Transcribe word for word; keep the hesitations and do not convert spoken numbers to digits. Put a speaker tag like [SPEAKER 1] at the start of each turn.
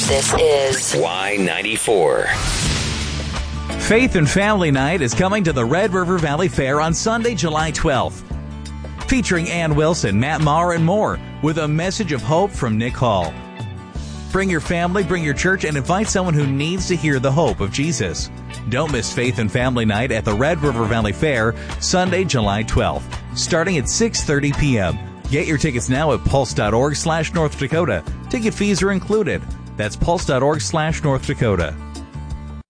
[SPEAKER 1] This is
[SPEAKER 2] Y ninety-four.
[SPEAKER 3] Faith and Family Night is coming to the Red River Valley Fair on Sunday, July twelfth. Featuring Ann Wilson, Matt Maher, and more, with a message of hope from Nick Hall. Bring your family, bring your church, and invite someone who needs to hear the hope of Jesus. Don't miss Faith and Family Night at the Red River Valley Fair, Sunday, July twelfth, starting at six thirty p.m. Get your tickets now at pulse.org slash North Dakota. Ticket fees are included. That's pulse.org slash North Dakota.